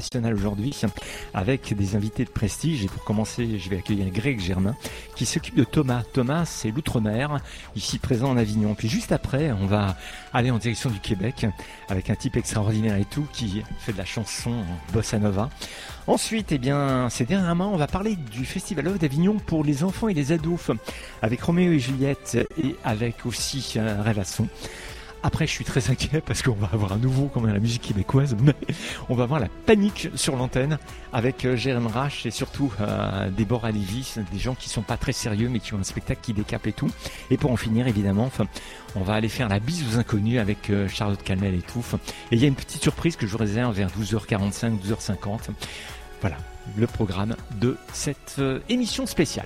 national aujourd'hui avec des invités de prestige. Et pour commencer, je vais accueillir Greg Germain qui s'occupe de Thomas. Thomas, c'est l'outre-mer, ici présent en Avignon. Puis juste après, on va aller en direction du Québec avec un type extraordinaire et tout qui fait de la chanson bossa nova. Ensuite, ces derniers mois, on va parler du Festival Off d'Avignon pour les enfants et les ados avec Roméo et Juliette et avec aussi Rêvasson. Après, je suis très inquiet parce qu'on va avoir à nouveau, comme la musique québécoise, mais on va avoir la panique sur l'antenne avec Jérém Rache et surtout Déborah Lévy, des gens qui sont pas très sérieux mais qui ont un spectacle qui décape et tout. Et pour en finir, évidemment, on va aller faire la bise aux inconnus avec Charlotte Calmel et tout. Et il y a une petite surprise que je vous réserve vers 12h45, 12h50. Voilà, le programme de cette émission spéciale.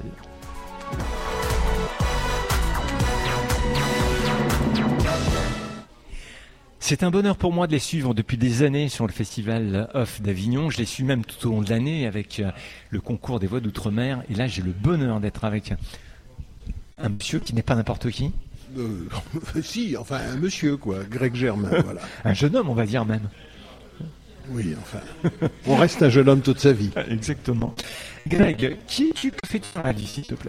C'est un bonheur pour moi de les suivre depuis des années sur le Festival Off d'Avignon. Je les suis même tout au long de l'année avec le concours des voix d'outre-mer. Et là, j'ai le bonheur d'être avec un monsieur qui n'est pas n'importe qui. Si, enfin un monsieur quoi, Greg Germain, voilà. Un jeune homme, on va dire même. Oui, enfin, on reste un jeune homme toute sa vie. Exactement. Greg, qui es-tu que fais-tu dans la vie, s'il te plaît?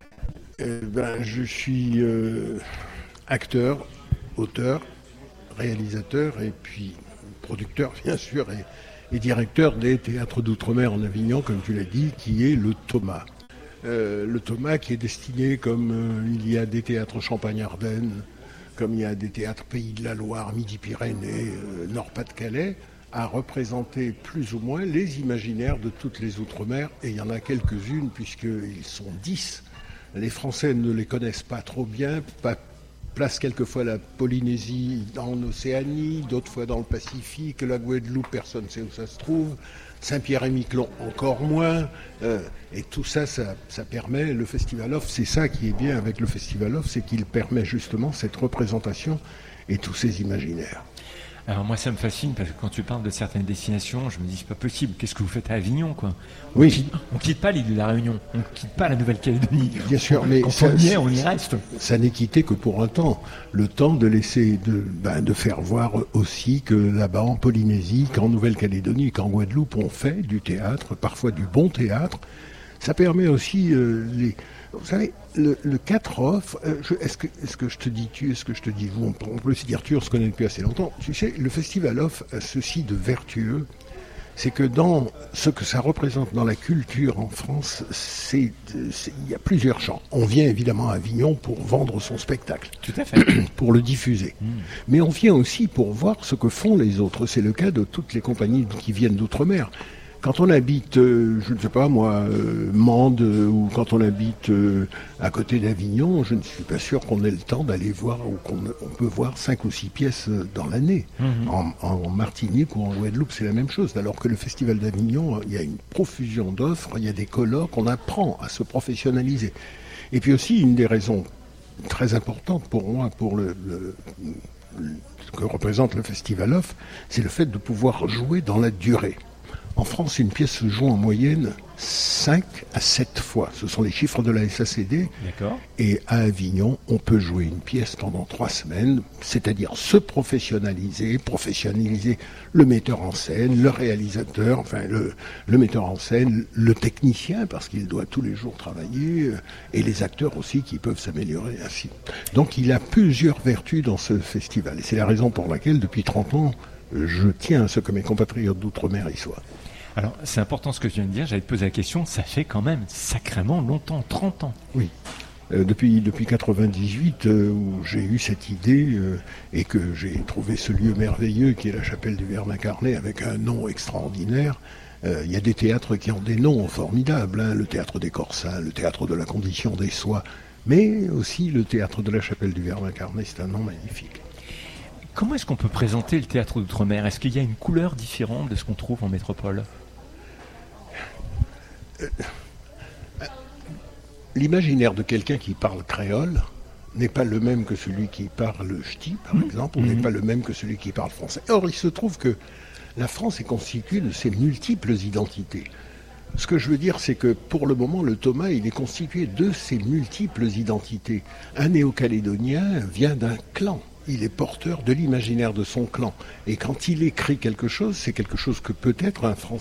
Je suis acteur, auteur, réalisateur et puis producteur bien sûr et directeur des théâtres d'outre-mer en Avignon, comme tu l'as dit, qui est le Thomas. Le Thomas qui est destiné, comme il y a des théâtres Champagne-Ardenne, comme il y a des théâtres Pays de la Loire, Midi-Pyrénées, Nord-Pas-de-Calais, à représenter plus ou moins les imaginaires de toutes les outre-mer, et il y en a quelques-unes puisqu'ils sont 10. Les Français ne les connaissent pas trop bien, place quelquefois la Polynésie en Océanie, d'autres fois dans le Pacifique, la Guadeloupe, personne ne sait où ça se trouve, Saint-Pierre-et-Miquelon encore moins, et tout ça, ça permet, le Festival Off, c'est ça qui est bien avec le Festival Off, c'est qu'il permet justement cette représentation et tous ces imaginaires. Alors moi ça me fascine parce que quand tu parles de certaines destinations, je me dis c'est pas possible, qu'est-ce que vous faites à Avignon quoi? Oui. On quitte pas l'île de la Réunion, on quitte pas la Nouvelle-Calédonie. Bien sûr, mais quand on y est, on y reste. Ça n'est quitté que pour un temps, le temps de laisser, de faire voir aussi que là-bas en Polynésie, qu'en Nouvelle-Calédonie, qu'en Guadeloupe, on fait du théâtre, parfois du bon théâtre. Ça permet aussi vous savez, le 4 off, est-ce que je te dis tu, est-ce que je te dis vous, on peut aussi dire tu, on se connaît depuis assez longtemps. Tu sais, le Festival Off a ceci de vertueux, c'est que dans ce que ça représente dans la culture en France, il y a plusieurs champs. On vient évidemment à Avignon pour vendre son spectacle. Tout à fait. Pour le diffuser. Mais on vient aussi pour voir ce que font les autres. C'est le cas de toutes les compagnies qui viennent d'outre-mer. Quand on habite, je ne sais pas moi, Mende, ou quand on habite à côté d'Avignon, je ne suis pas sûr qu'on ait le temps d'aller voir, ou on peut voir 5 ou 6 pièces dans l'année. En Martinique ou en Guadeloupe, c'est la même chose. Alors que le Festival d'Avignon, il y a une profusion d'offres, il y a des colloques, on apprend à se professionnaliser. Et puis aussi, une des raisons très importantes pour moi, pour ce que représente le Festival Off, c'est le fait de pouvoir jouer dans la durée. En France, une pièce se joue en moyenne 5 à 7 fois. Ce sont les chiffres de la SACD. D'accord. Et à Avignon, on peut jouer une pièce pendant 3 semaines, c'est-à-dire se professionnaliser le metteur en scène, le réalisateur, enfin le metteur en scène, le technicien, parce qu'il doit tous les jours travailler, et les acteurs aussi qui peuvent s'améliorer ainsi. Donc il a plusieurs vertus dans ce festival. Et c'est la raison pour laquelle, depuis 30 ans, je tiens à ce que mes compatriotes d'outre-mer y soient. Alors, c'est important ce que tu viens de dire, j'allais te poser la question, ça fait quand même sacrément longtemps, 30 ans. Oui. Depuis 98, où j'ai eu cette idée et que j'ai trouvé ce lieu merveilleux qui est la chapelle du Verbe incarné avec un nom extraordinaire. Il y a des théâtres qui ont des noms formidables, hein, le théâtre des Corsins, le théâtre de la Condition des Soies, mais aussi le théâtre de la chapelle du Verbe incarné, c'est un nom magnifique. Comment est-ce qu'on peut présenter le théâtre d'outre-mer? Est-ce qu'il y a une couleur différente de ce qu'on trouve en métropole? L'imaginaire de quelqu'un qui parle créole n'est pas le même que celui qui parle ch'ti, par exemple, ou n'est pas le même que celui qui parle français. Or, il se trouve que la France est constituée de ces multiples identités. Ce que je veux dire, c'est que pour le moment, le Thomas, il est constitué de ces multiples identités. Un néo-calédonien vient d'un clan. il est porteur de l'imaginaire de son clan. Et quand il écrit quelque chose, c'est quelque chose que peut-être un Français